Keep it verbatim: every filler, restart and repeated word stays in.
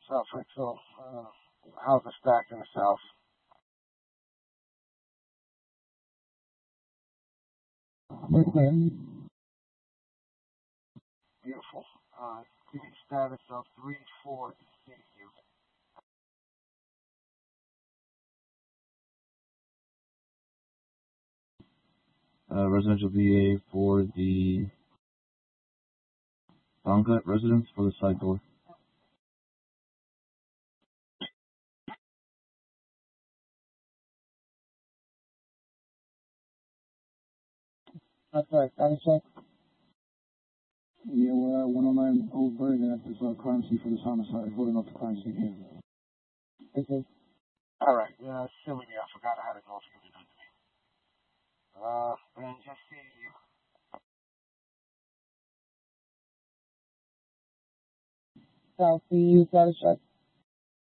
South Richville. Uh, houses stacked in the south. Okay. Beautiful. Uh, ticket status of three four C U. Uh, residential V A for the Bongut residence for the side door. That's right. That is check. Yeah, we're at one oh nine Old Bergen at this uh, crime scene for this homicide, holding up the crime scene here. Okay. All right. Yeah, uh, silly me. I forgot I had a note to give it to me. Uh, and just see you. South C U status check.